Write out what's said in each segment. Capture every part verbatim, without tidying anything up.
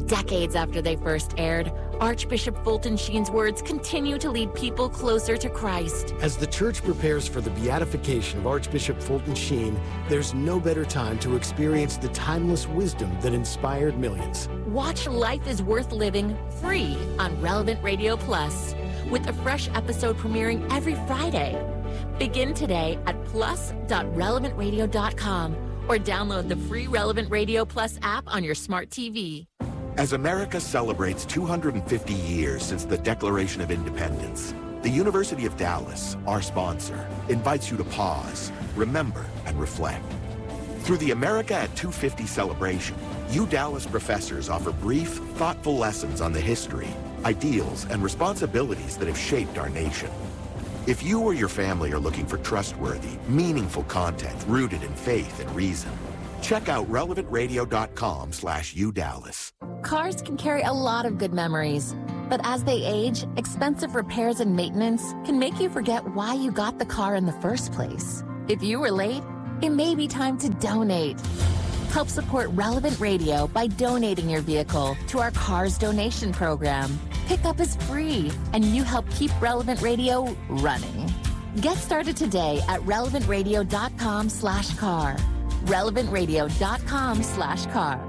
Decades after they first aired, Archbishop Fulton Sheen's words continue to lead people closer to Christ. As the church prepares for the beatification of Archbishop Fulton Sheen, there's no better time to experience the timeless wisdom that inspired millions. Watch Life is Worth Living free on Relevant Radio Plus, with a fresh episode premiering every Friday. Begin today at plus dot relevant radio dot com or download the free Relevant Radio Plus app on your smart T V. As America celebrates two hundred fifty years since the Declaration of Independence, the University of Dallas, our sponsor, invites you to pause, remember, and reflect. Through the America at two fifty celebration, U Dallas professors offer brief, thoughtful lessons on the history, ideals, and responsibilities that have shaped our nation. If you or your family are looking for trustworthy, meaningful content rooted in faith and reason, check out relevant radio dot com slash U Dallas. Cars can carry a lot of good memories, but as they age, expensive repairs and maintenance can make you forget why you got the car in the first place. If you were late, it may be time to donate. Help support Relevant Radio by donating your vehicle to our Cars Donation Program. Pickup is free, and you help keep Relevant Radio running. Get started today at relevant radio dot com slash car. relevant radio dot com slash car.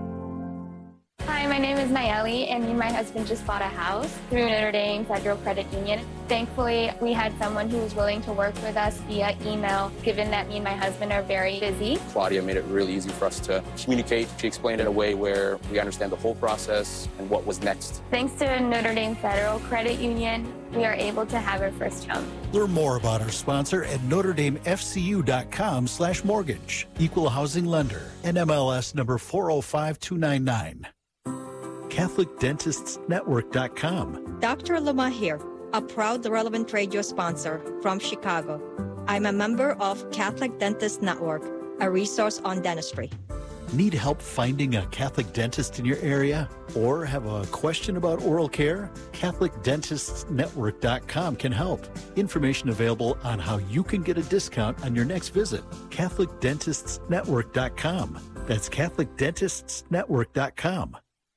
Hi, my name is Nayeli, and me and my husband just bought a house through Notre Dame Federal Credit Union. Thankfully, we had someone who was willing to work with us via email, given that me and my husband are very busy. Claudia made it really easy for us to communicate. She explained it in a way where we understand the whole process and what was next. Thanks to Notre Dame Federal Credit Union, we are able to have our first home. Learn more about our sponsor at notre dame f c u dot com slash mortgage. Equal housing lender. N M L S number four oh five two nine nine. Catholic Dentists Network dot com. Doctor Luma here, a proud Relevant Radio sponsor from Chicago. I'm a member of Catholic Dentists Network, a resource on dentistry. Need help finding a Catholic dentist in your area? Or have a question about oral care? Catholic Dentists Network dot com can help. Information available on how you can get a discount on your next visit. Catholic Dentists Network dot com. That's Catholic Dentists Network dot com.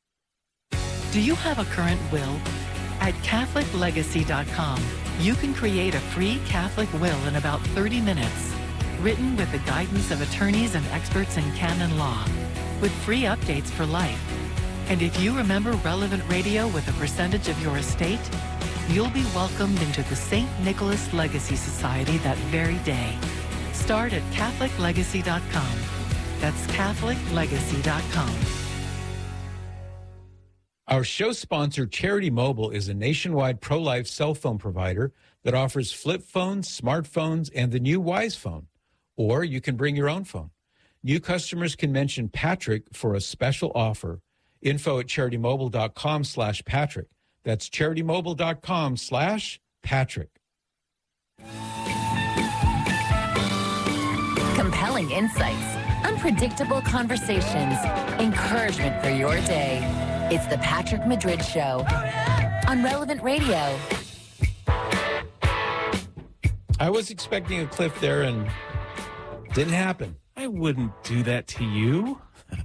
Do you have a current will? At Catholic Legacy dot com, you can create a free Catholic will in about thirty minutes, written with the guidance of attorneys and experts in canon law, with free updates for life. And if you remember Relevant Radio with a percentage of your estate, you'll be welcomed into the Saint Nicholas Legacy Society that very day. Start at Catholic Legacy dot com. That's Catholic Legacy dot com. Our show sponsor, Charity Mobile, is a nationwide pro-life cell phone provider that offers flip phones, smartphones, and the new Wise Phone. Or you can bring your own phone. New customers can mention Patrick for a special offer. Info at charity mobile dot com slash Patrick. That's charity mobile dot com slash Patrick. Compelling insights, unpredictable conversations, encouragement for your day. It's the Patrick Madrid Show on Relevant Radio. I was expecting a cliff there and didn't happen. I wouldn't do that to you.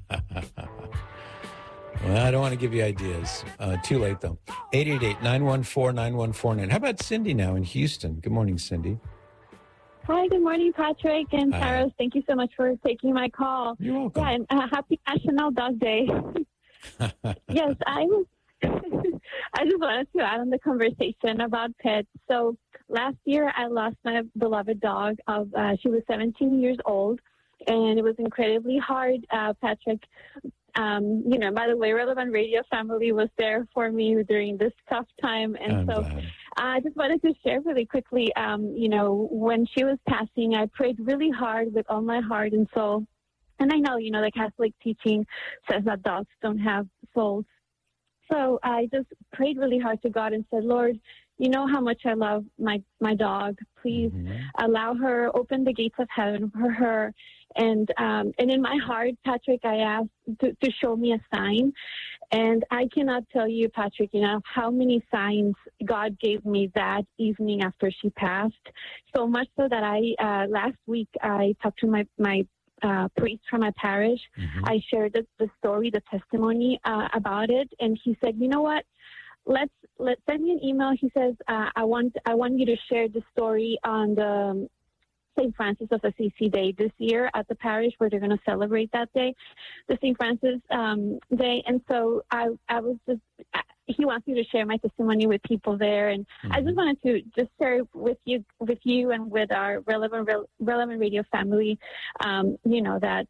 Well, I don't want to give you ideas. Uh, too late, though. eight eight eight, nine one four, nine one four nine. How about Cindy now in Houston? Good morning, Cindy. Hi, good morning, Patrick and Hi. Saros. Thank you so much for taking my call. You're welcome. Yeah, and uh, happy National Dog Day. Yes, I was. I just wanted to add on the conversation about pets. So last year, I lost my beloved dog. Of uh, she was seventeen years old, and it was incredibly hard, uh, Patrick. Um, you know, by the way, Relevant Radio family was there for me during this tough time. And I'm so glad. I just wanted to share really quickly, um, you know, when she was passing, I prayed really hard with all my heart and soul. And I know, you know, the Catholic teaching says that dogs don't have souls. So I just prayed really hard to God and said, Lord, you know how much I love my, my dog. Please Mm-hmm. allow her, open the gates of heaven for her. And um, and in my heart, Patrick, I asked to, to show me a sign. And I cannot tell you, Patrick, enough how many signs God gave me that evening after she passed. So much so that I, uh, last week, I talked to my, my uh, priest from my parish. Mm-hmm. I shared the, the story, the testimony uh, about it, and he said, "You know what? Let's let's send me an email." He says, uh, "I want I want you to share the story on the Saint Francis of Assisi Day this year at the parish where they're going to celebrate that day, the Saint Francis um, Day." And so I, I was just, he wants me to share my testimony with people there. And mm-hmm. I just wanted to just share with you, with you and with our relevant, relevant radio family, um, you know, that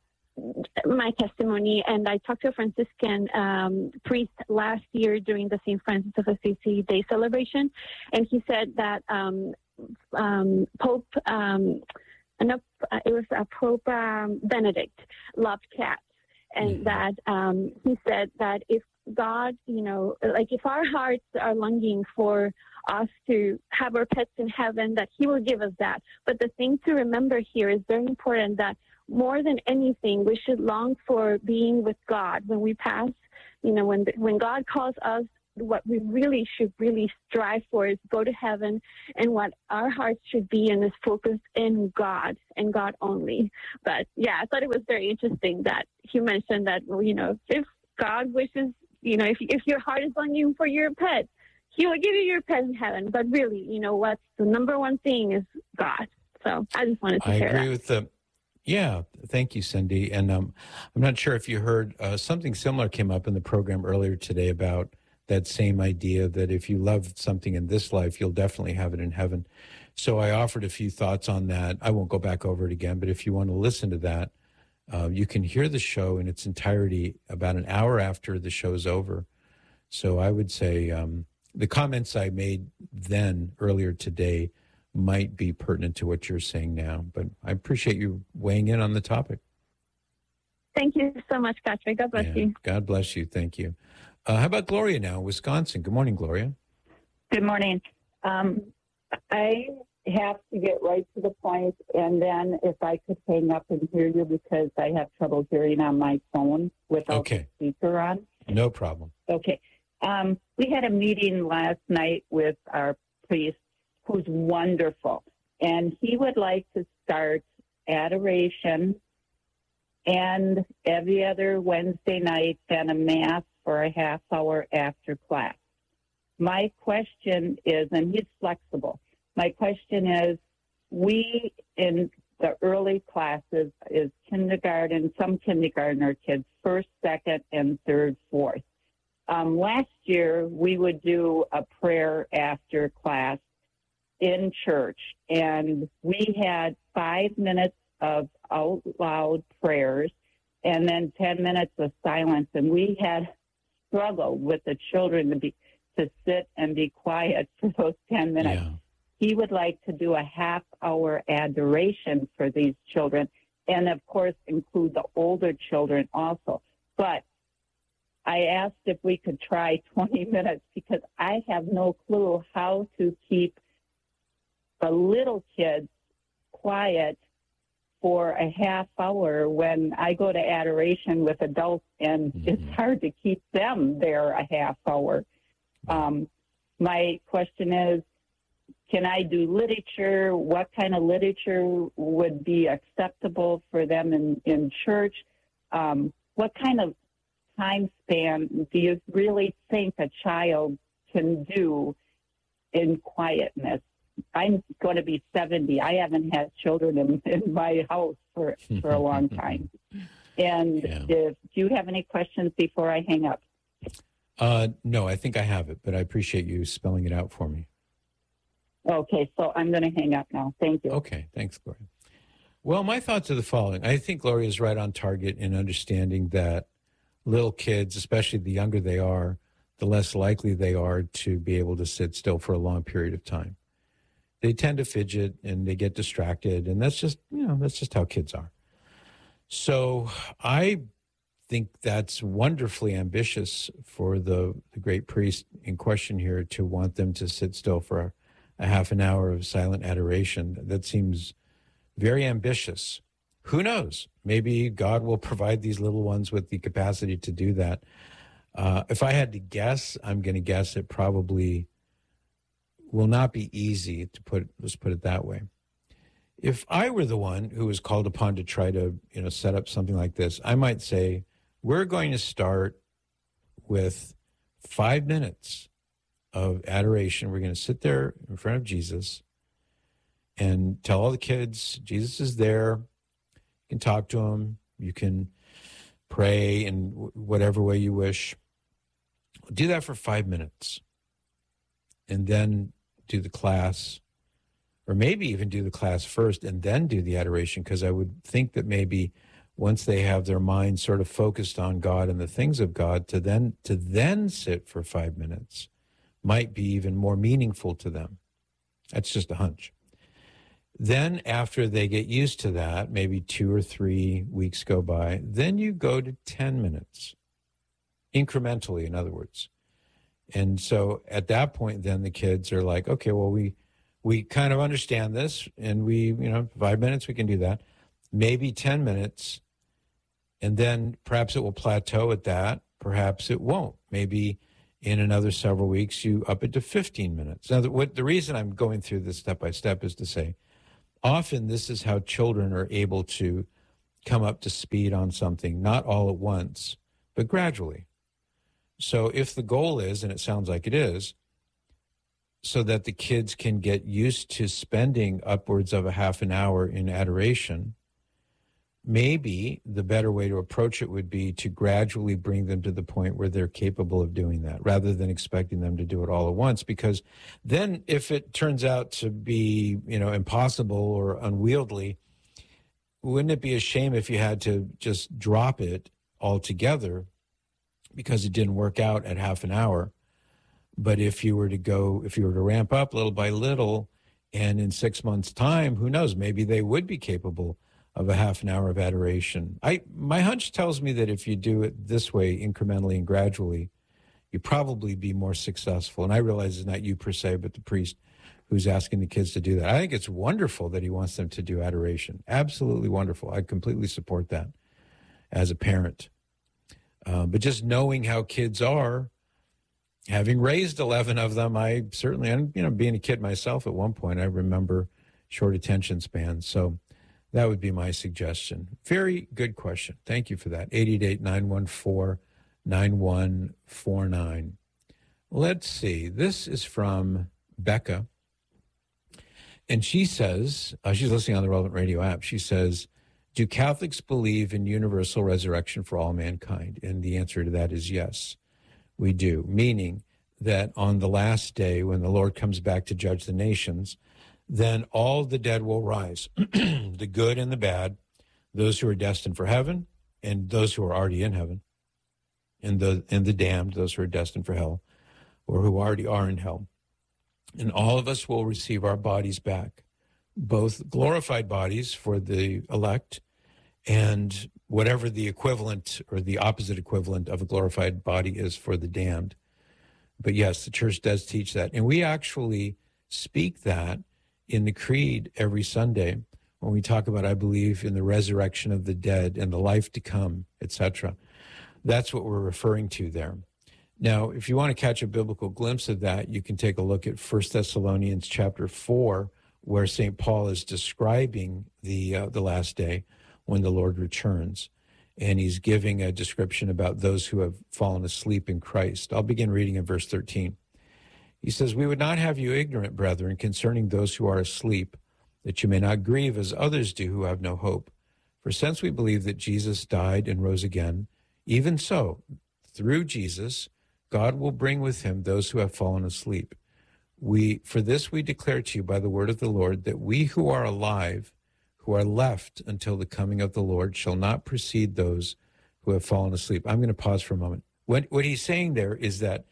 my testimony. And I talked to a Franciscan um, priest last year during the Saint Francis of Assisi Day celebration. And he said that, um, Um, Pope, um, enough, uh, it was uh, Pope um, Benedict loved cats, and mm-hmm. that um, he said that if God, you know, like if our hearts are longing for us to have our pets in heaven, that He will give us that. But the thing to remember here is very important, that more than anything, we should long for being with God when we pass. You know, when the, when God calls us, what we really should really strive for is go to heaven, and what our hearts should be in is focused in God and God only. But yeah, I thought it was very interesting that he mentioned that, you know, if God wishes, you know, if if your heart is longing for your pet, He will give you your pet in heaven. But really, you know, what's the number one thing is God. So I just wanted to I share that. I agree with the. Yeah, thank you, Cindy. And um, I'm not sure if you heard uh, something similar came up in the program earlier today about that same idea that if you love something in this life, you'll definitely have it in heaven. So I offered a few thoughts on that. I won't go back over it again, but if you want to listen to that, uh, you can hear the show in its entirety about an hour after the show's over. So I would say um, the comments I made then earlier today might be pertinent to what you're saying now, but I appreciate you weighing in on the topic. Thank you so much, Patrick. God bless yeah, you. God bless you. Thank you. Uh, how about Gloria now, Wisconsin? Good morning, Gloria. Good morning. Um, I have to get right to the point, and then if I could hang up and hear you because I have trouble hearing on my phone without okay. the speaker on. No problem. Okay. Um, we had a meeting last night with our priest, who's wonderful, and he would like to start adoration and every other Wednesday night, then a mass for a half hour after class. My question is, and he's flexible, my question is, we in the early classes is kindergarten, some kindergartner kids, first, second, and third, fourth. Um, last year, we would do a prayer after class in church, and we had five minutes of out loud prayers and then ten minutes of silence, and we had struggled with the children to be to sit and be quiet for those ten minutes. Yeah. He would like to do a half hour adoration for these children, and of course include the older children also. But I asked if we could try twenty minutes because I have no clue how to keep the little kids quiet for a half hour when I go to adoration with adults, and mm-hmm. it's hard to keep them there a half hour. Um, my question is, can I do literature? What kind of literature would be acceptable for them in, in church? Um, what kind of time span do you really think a child can do in quietness? I'm going to be seventy. I haven't had children in, in my house for, for a long time. And yeah. if, do you have any questions before I hang up? Uh, no, I think I have it, but I appreciate you spelling it out for me. Okay, so I'm going to hang up now. Thank you. Okay, thanks, Gloria. Well, my thoughts are the following. I think Gloria is right on target in understanding that little kids, especially the younger they are, the less likely they are to be able to sit still for a long period of time. They tend to fidget and they get distracted, and that's just, you know, that's just how kids are. So I think that's wonderfully ambitious for the, the great priest in question here to want them to sit still for a, a half an hour of silent adoration. That seems very ambitious. Who knows? Maybe God will provide these little ones with the capacity to do that. Uh, if I had to guess, I'm going to guess it probably will not be easy to put, let's put it that way. If I were the one who was called upon to try to, you know, set up something like this, I might say, we're going to start with five minutes of adoration. We're going to sit there in front of Jesus and tell all the kids, Jesus is there. You can talk to him. You can pray in whatever way you wish. Do that for five minutes. And then do the class. Or maybe even do the class first and then do the adoration, because I would think that maybe once they have their mind sort of focused on God and the things of God, to then to then sit for five minutes might be even more meaningful to them. That's just a hunch. Then after they get used to that, maybe two or three weeks go by, then you go to ten minutes, incrementally, in other words. And so at that point, then the kids are like, okay, well, we we kind of understand this, and we, you know, five minutes, we can do that. Maybe ten minutes, and then perhaps it will plateau at that. Perhaps it won't. Maybe in another several weeks, you up it to fifteen minutes. Now, the, what, the reason I'm going through this step by step is to say, often this is how children are able to come up to speed on something, not all at once, but gradually. So if the goal is, and it sounds like it is, so that the kids can get used to spending upwards of a half an hour in adoration, maybe the better way to approach it would be to gradually bring them to the point where they're capable of doing that, rather than expecting them to do it all at once. Because then if it turns out to be, you know, impossible or unwieldy, wouldn't it be a shame if you had to just drop it altogether because it didn't work out at half an hour? But if you were to go, if you were to ramp up little by little, and in six months' time, who knows, maybe they would be capable of a half an hour of adoration. I my hunch tells me that if you do it this way, incrementally and gradually, you'd probably be more successful. And I realize it's not you per se, but the priest who's asking the kids to do that. I think it's wonderful that he wants them to do adoration. Absolutely wonderful. I completely support that as a parent. Um, but just knowing how kids are, having raised eleven of them, I certainly, and you know, being a kid myself at one point, I remember short attention spans. So that would be my suggestion. Very good question. Thank you for that. eight eight eight, nine one four, nine one four nine. Let's see. This is from Becca. And she says, uh, she's listening on the Relevant Radio app. She says, do Catholics believe in universal resurrection for all mankind? And the answer to that is yes. We do, meaning that on the last day when the Lord comes back to judge the nations, then all the dead will rise, the good and the bad, those who are destined for heaven and those who are already in heaven, and the and the damned, those who are destined for hell or who already are in hell. And all of us will receive our bodies back, both glorified bodies for the elect and whatever the equivalent or the opposite equivalent of a glorified body is for the damned. But yes, the church does teach that. And we actually speak that in the creed every Sunday when we talk about, I believe, in the resurrection of the dead and the life to come, et cetera. That's what we're referring to there. Now, if you want to catch a biblical glimpse of that, you can take a look at First Thessalonians chapter four, where Saint Paul is describing the uh, the last day when the Lord returns. And he's giving a description about those who have fallen asleep in Christ. I'll begin reading in verse thirteen. He says, we would not have you ignorant, brethren, concerning those who are asleep, that you may not grieve as others do who have no hope. For since we believe that Jesus died and rose again, even so, through Jesus, God will bring with him those who have fallen asleep. We, for this we declare to you by the word of the Lord, that we who are alive, who are left until the coming of the Lord, shall not precede those who have fallen asleep. I'm going to pause for a moment. What, what he's saying there is that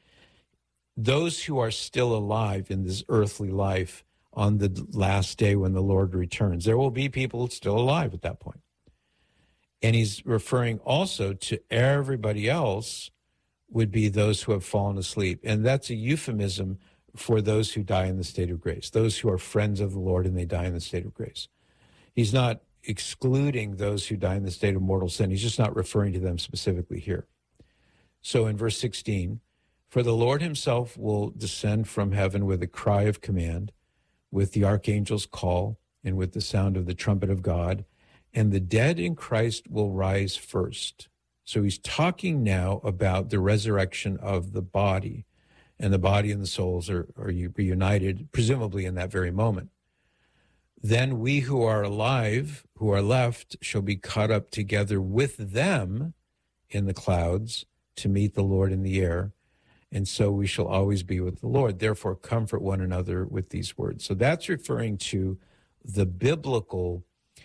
those who are still alive in this earthly life on the last day when the Lord returns, there will be people still alive at that point. And he's referring also to everybody else would be those who have fallen asleep. And that's a euphemism for those who die in the state of grace, those who are friends of the Lord and they die in the state of grace. He's not excluding those who die in the state of mortal sin. He's just not referring to them specifically here. So in verse sixteen, for the Lord himself will descend from heaven with a cry of command, with the archangel's call, and with the sound of the trumpet of God, and the dead in Christ will rise first. So he's talking now about the resurrection of the body, and the body and the souls are, are reunited, presumably in that very moment. Then we who are alive, who are left, shall be caught up together with them in the clouds to meet the Lord in the air. And so we shall always be with the Lord. Therefore, comfort one another with these words. So that's referring to the biblical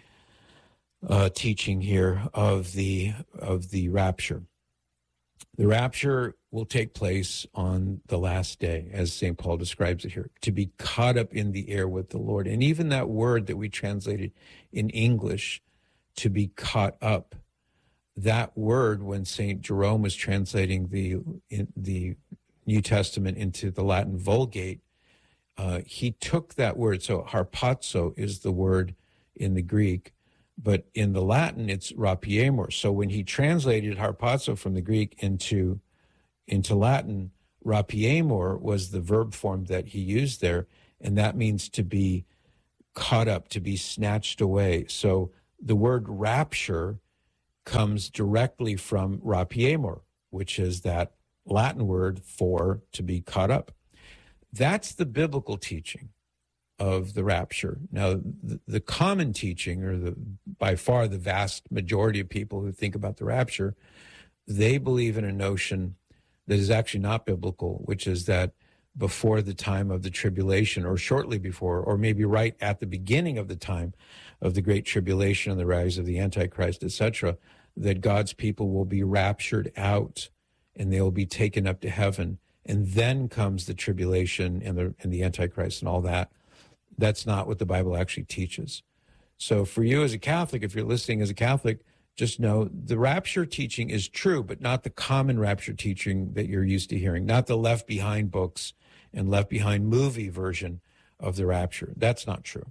uh, teaching here of the of the rapture. The rapture will take place on the last day, as Saint Paul describes it here, to be caught up in the air with the Lord. And even that word that we translated in English, to be caught up, that word, when Saint Jerome was translating the in the New Testament into the Latin Vulgate, uh, he took that word. So harpazo is the word in the Greek, but in the Latin, it's rapiemur. So when he translated harpazo from the Greek into, into Latin, rapiemur was the verb form that he used there, and that means to be caught up, to be snatched away. So the word rapture comes directly from rapiemur, which is that Latin word for to be caught up. That's the biblical teaching of the rapture. Now, the, the common teaching, or the by far the vast majority of people who think about the rapture, they believe in a notion that is actually not biblical, which is that before the time of the tribulation, or shortly before, or maybe right at the beginning of the time of the Great Tribulation and the rise of the Antichrist, et cetera, that God's people will be raptured out and they will be taken up to heaven. And then comes the tribulation and the, and the Antichrist and all that. That's not what the Bible actually teaches. So for you as a Catholic, if you're listening as a Catholic, just know the rapture teaching is true, but not the common rapture teaching that you're used to hearing, not the Left Behind books and Left Behind movie version of the rapture. That's not true.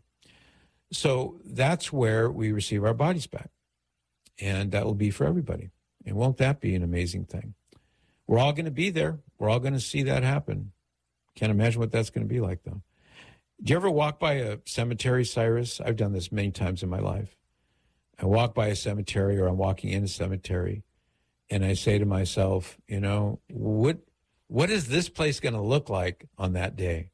So that's where we receive our bodies back. And that will be for everybody. And won't that be an amazing thing? We're all going to be there. We're all going to see that happen. Can't imagine what that's going to be like, though. Do you ever walk by a cemetery, Cyrus? I've done this many times in my life. I walk by a cemetery, or I'm walking in a cemetery, and I say to myself, you know, what what is this place going to look like on that day?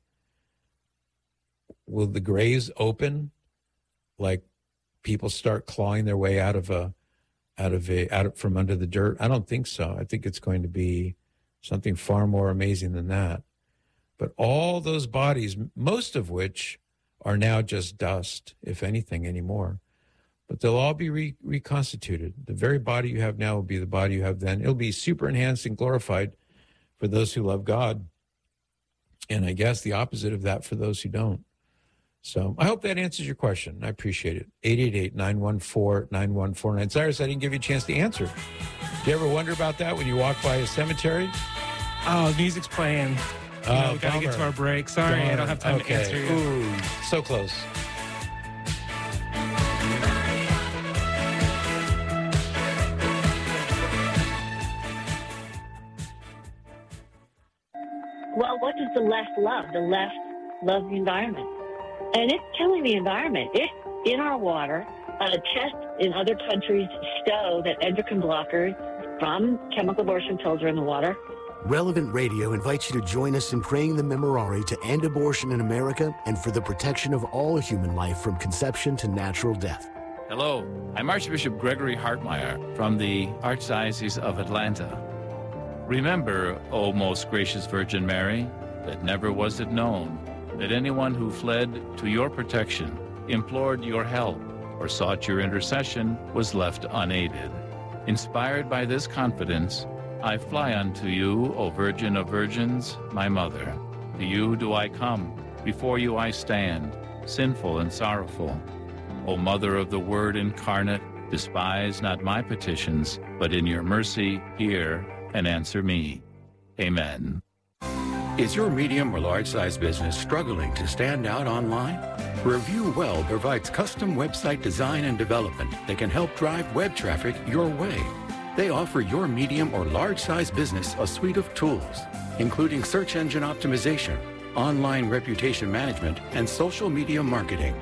Will the graves open, like people start clawing their way out of a out of a out of, from under the dirt? I don't think so. I think it's going to be something far more amazing than that. But all those bodies, most of which are now just dust, if anything, anymore. But they'll all be re- reconstituted. The very body you have now will be the body you have then. It'll be super enhanced and glorified for those who love God. And I guess the opposite of that for those who don't. So I hope that answers your question. I appreciate it. eight eight eight, nine one four, nine one four nine. Cyrus, I didn't give you a chance to answer. Do you ever wonder about that when you walk by a cemetery? Oh, music's playing. You know, Oh, we got to get to bummer. our break. Sorry, Darn. I don't have time Okay. to answer you. Ooh, so close. Well, what does the left love? The left loves the environment. And it's killing the environment. It's in our water. Uh, tests in other countries show that endocrine blockers from chemical abortion pills are in the water. Relevant Radio invites you to join us in praying the Memorare to end abortion in America and for the protection of all human life from conception to natural death. Hello, I'm Archbishop Gregory Hartmeyer from the Archdiocese of Atlanta. Remember, O most gracious Virgin Mary, that never was it known that anyone who fled to your protection, implored your help, or sought your intercession was left unaided. Inspired by this confidence, I fly unto you, O Virgin of Virgins, my Mother. To you do I come, before you I stand, sinful and sorrowful. O Mother of the Word incarnate, despise not my petitions, but in your mercy hear and answer me. Amen. Is your medium or large-size business struggling to stand out online? Review Well provides custom website design and development that can help drive web traffic your way. They offer your medium or large-size business a suite of tools, including search engine optimization, online reputation management, and social media marketing.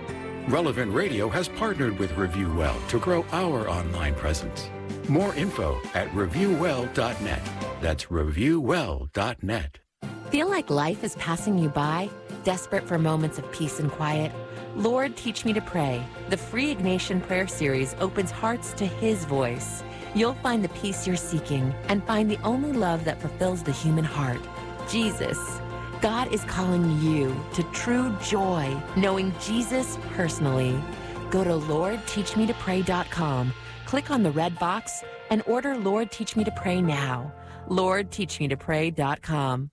Relevant Radio has partnered with Review Well to grow our online presence. More info at review well dot net. That's review well dot net. Feel like life is passing you by? Desperate for moments of peace and quiet? Lord, Teach Me to Pray. The free Ignatian Prayer Series opens hearts to His voice. You'll find the peace you're seeking and find the only love that fulfills the human heart, Jesus. God is calling you to true joy, knowing Jesus personally. Go to lord teach me to pray dot com, click on the red box, and order Lord Teach Me to Pray now. lord teach me to pray dot com.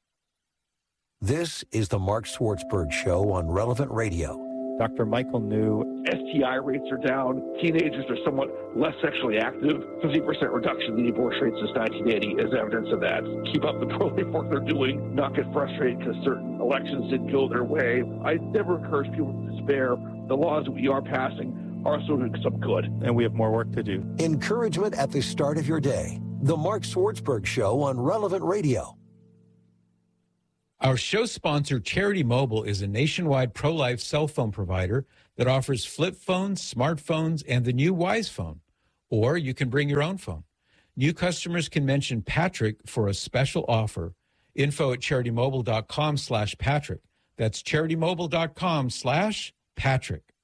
This is the Mark Swartzberg Show on Relevant Radio. Doctor Michael New. S T I rates are down. Teenagers are somewhat less sexually active. fifty percent reduction in the abortion rate since nineteen eighty is evidence of that. Keep up the pro-life work they're doing. Not get frustrated because certain elections didn't go their way. I never encourage people to despair. The laws that we are passing are also doing some good. And we have more work to do. Encouragement at the start of your day. The Mark Swartzberg Show on Relevant Radio. Our show sponsor, Charity Mobile, is a nationwide pro-life cell phone provider that offers flip phones, smartphones, and the new Wise phone. Or you can bring your own phone. New customers can mention Patrick for a special offer. Info at charitymobile.com slash Patrick. That's charitymobile.com slash Patrick.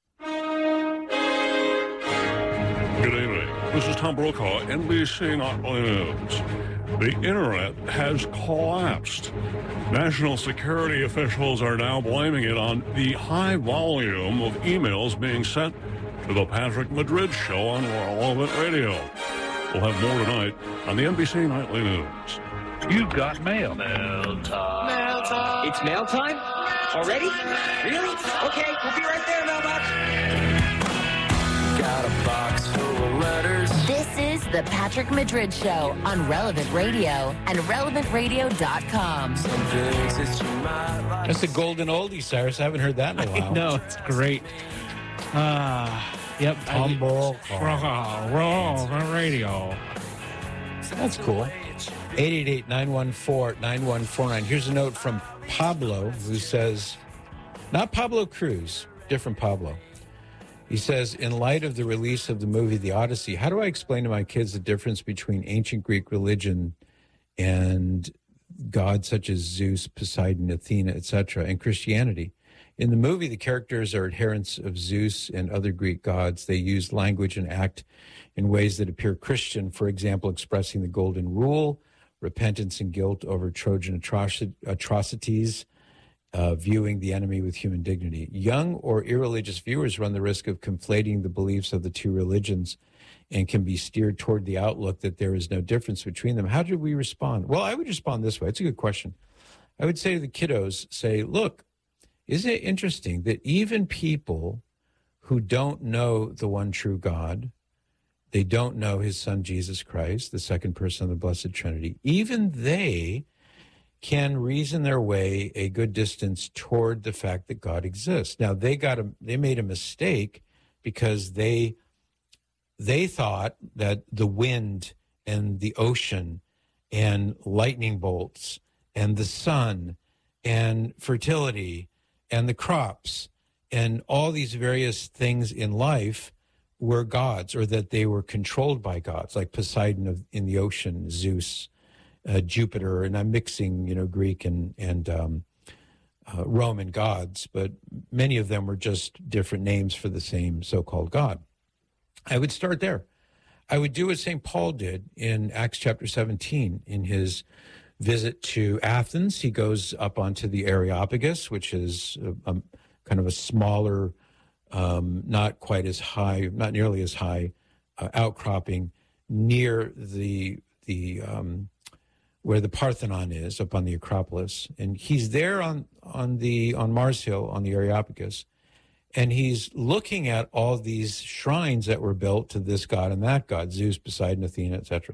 Good evening. This is Tom Brokaw, N B C Nightly News. The internet has collapsed. National security officials are now blaming it on the high volume of emails being sent to the Patrick Madrid Show on Relevant Radio. We'll have more tonight on the N B C Nightly News. You've got mail. Mail time. Mail time. It's mail time? Already? Really? Okay, we'll be right there, mailbox. Got a box full of letters. This is the Patrick Madrid Show on Relevant Radio and relevant radio dot com. That's a golden oldie, Cyrus. I haven't heard that in a while. No, it's great. Uh, yep. Tom Relevant Radio. That's cool. eight eight eight, nine one four, nine one four nine. Here's a note from Pablo who says, not Pablo Cruz, different Pablo. He says, in light of the release of the movie The Odyssey, how do I explain to my kids the difference between ancient Greek religion and gods such as Zeus, Poseidon, Athena, et cetera, and Christianity? In the movie, the characters are adherents of Zeus and other Greek gods. They use language and act in ways that appear Christian, for example, expressing the golden rule, repentance and guilt over Trojan atroci- atrocities, Uh, viewing the enemy with human dignity. Young or irreligious viewers run the risk of conflating the beliefs of the two religions and can be steered toward the outlook that there is no difference between them. How do we respond? Well, I would respond this way. It's a good question. I would say to the kiddos, say, look, isn't it interesting that even people who don't know the one true God, they don't know his son, Jesus Christ, the second person of the Blessed Trinity, even they can reason their way a good distance toward the fact that God exists. Now, they got a, they made a mistake because they they thought that the wind and the ocean and lightning bolts and the sun and fertility and the crops and all these various things in life were gods, or that they were controlled by gods, like Poseidon of, in the ocean, Zeus, Uh, Jupiter, and I'm mixing, you know, Greek and and um, uh, Roman gods, but many of them were just different names for the same so-called God. I would start there. I would do what Saint Paul did in Acts chapter seventeen. In his visit to Athens, he goes up onto the Areopagus, which is a, a kind of a smaller, um, not quite as high, not nearly as high uh, outcropping near the the um, where the Parthenon is, up on the Acropolis. And he's there on, on the on Mars Hill, on the Areopagus, and he's looking at all these shrines that were built to this god and that god, Zeus, Poseidon, Athena, et cetera.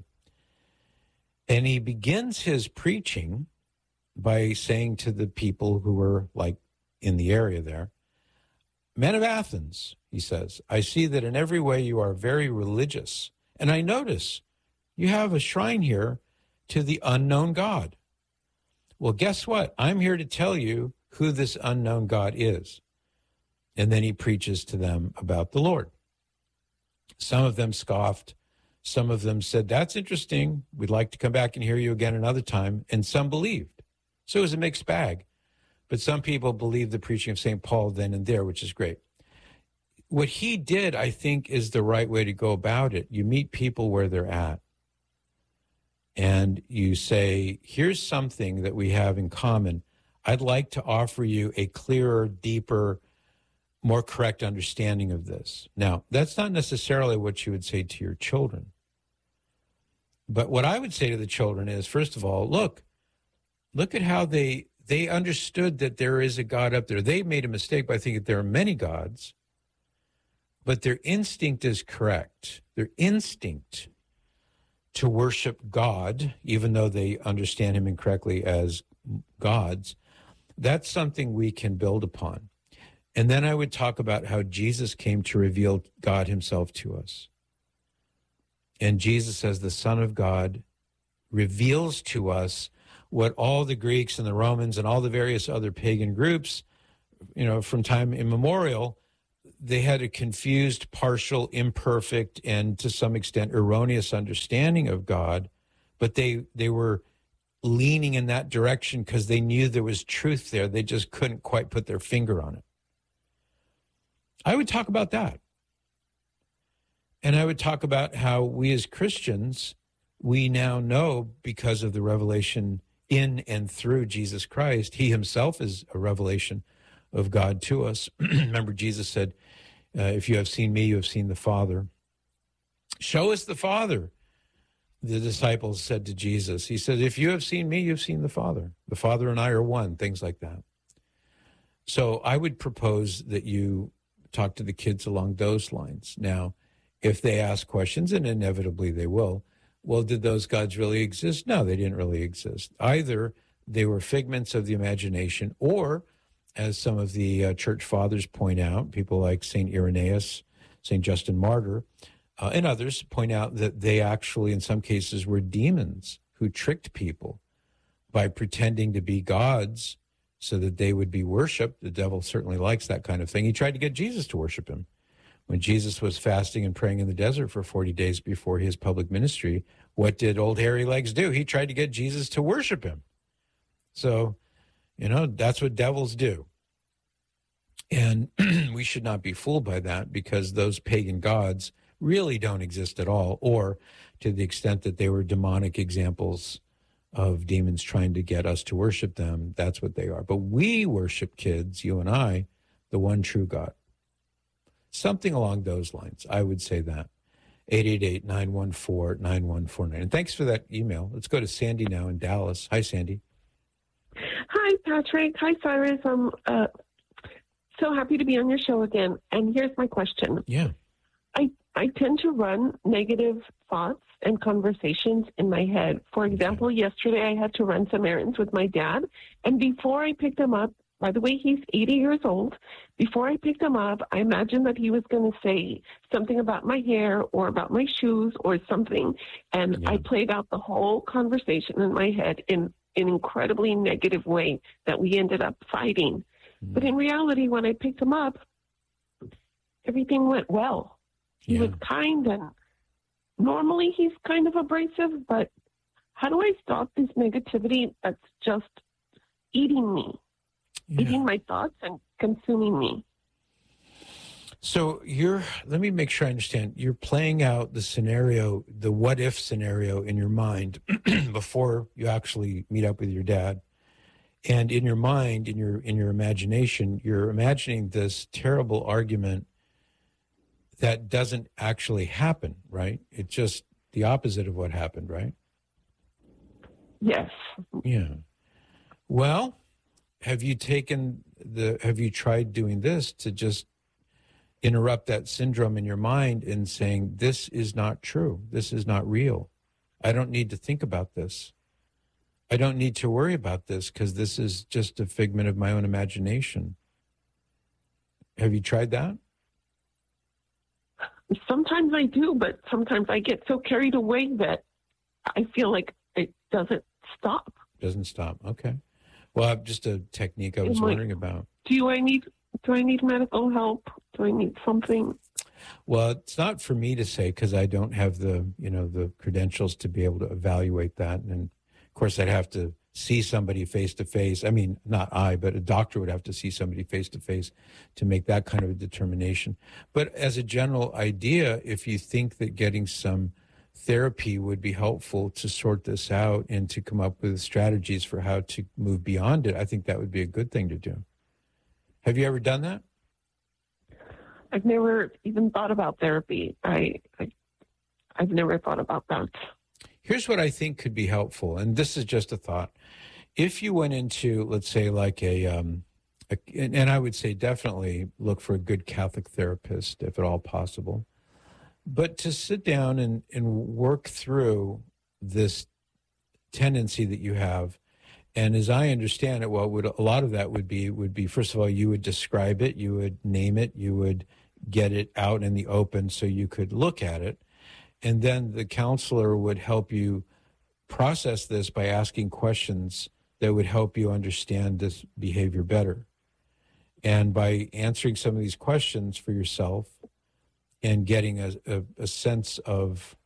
And he begins his preaching by saying to the people who were, like, in the area there, men of Athens, he says, I see that in every way you are very religious. And I notice you have a shrine here to the unknown God. Well, guess what? I'm here to tell you who this unknown God is. And then he preaches to them about the Lord. Some of them scoffed. Some of them said, that's interesting. We'd like to come back and hear you again another time. And some believed. So it was a mixed bag. But some people believed the preaching of Saint Paul then and there, which is great. What he did, I think, is the right way to go about it. You meet people where they're at. And you say, here's something that we have in common. I'd like to offer you a clearer, deeper, more correct understanding of this. Now, that's not necessarily what you would say to your children. But what I would say to the children is, first of all, look, look at how they they understood that there is a God up there. They made a mistake by thinking that there are many gods, but their instinct is correct. Their instinct to worship God, even though they understand him incorrectly as gods, that's something we can build upon. And then I would talk about how Jesus came to reveal God himself to us. And Jesus, as the Son of God, reveals to us what all the Greeks and the Romans and all the various other pagan groups, you know, from time immemorial, they had a confused, partial, imperfect, and to some extent erroneous understanding of God, but they they were leaning in that direction because they knew there was truth there. They just couldn't quite put their finger on it. I would talk about that. And I would talk about how we as Christians, we now know because of the revelation in and through Jesus Christ, he himself is a revelation of God to us. Remember, Jesus said, uh, if you have seen me, you have seen the Father. Show us the Father, the disciples said to Jesus. He said, if you have seen me, you've seen the Father. The Father and I are one, things like that. So I would propose that you talk to the kids along those lines. Now, if they ask questions, and inevitably they will, well, did those gods really exist? No, they didn't really exist. Either they were figments of the imagination, or, as some of the uh, church fathers point out, people like Saint Irenaeus, Saint Justin Martyr, uh, and others point out that they actually, in some cases, were demons who tricked people by pretending to be gods so that they would be worshipped. The devil certainly likes that kind of thing. He tried to get Jesus to worship him. When Jesus was fasting and praying in the desert for forty days before his public ministry, what did old hairy legs do? He tried to get Jesus to worship him. So, you know, that's what devils do. And we should not be fooled by that, because those pagan gods really don't exist at all, or to the extent that they were demonic examples of demons trying to get us to worship them, that's what they are. But we worship, kids, you and I, the one true God. Something along those lines. I would say that. eight eight eight, nine one four, nine one four nine. And thanks for that email. Let's go to Sandy now in Dallas. Hi, Sandy. Hi, Patrick. Hi, Cyrus. I'm uh, so happy to be on your show again. And here's my question. Yeah. I, I tend to run negative thoughts and conversations in my head. For example, yesterday I had to run some errands with my dad. And before I picked him up, by the way, he's eighty years old. Before I picked him up, I imagined that he was going to say something about my hair or about my shoes or something. And yeah. I played out the whole conversation in my head in an incredibly negative way that we ended up fighting. Mm-hmm. But in reality, when I picked him up, everything went well. He yeah. was kind, and normally he's kind of abrasive, but how do I stop this negativity that's just eating me? Yeah. Eating my thoughts and consuming me. So you're, let me make sure I understand. You're playing out the scenario, the what if scenario in your mind before you actually meet up with your dad. And in your mind, in your, in your imagination, you're imagining this terrible argument that doesn't actually happen, right? It's just the opposite of what happened, right? Yes. Yeah. Well, Have you taken the, have you tried doing this to just interrupt that syndrome in your mind and saying, this is not true. This is not real. I don't need to think about this. I don't need to worry about this because this is just a figment of my own imagination. Have you tried that? Sometimes I do, but sometimes I get so carried away that I feel like it doesn't stop. Doesn't stop. Okay. Well, just a technique I was like, wondering about. Do I need Do I need medical help? Do I need something? Well, it's not for me to say because I don't have the, you know, the credentials to be able to evaluate that. And of course, I'd have to see somebody face to face. I mean, not I, but a doctor would have to see somebody face to face to make that kind of a determination. But as a general idea, if you think that getting some therapy would be helpful to sort this out and to come up with strategies for how to move beyond it, I think that would be a good thing to do. Have you ever done that? I've never even thought about therapy. I, I I've never thought about that. Here's what I think could be helpful, and this is just a thought. If you went into, let's say, like a, um, a and, and I would say definitely look for a good Catholic therapist, if at all possible, but to sit down and, and work through this tendency that you have. And as I understand it, well, would, a lot of that would be, would be, first of all, you would describe it, you would name it, you would get it out in the open so you could look at it. And then the counselor would help you process this by asking questions that would help you understand this behavior better. And by answering some of these questions for yourself and getting a, a, a sense of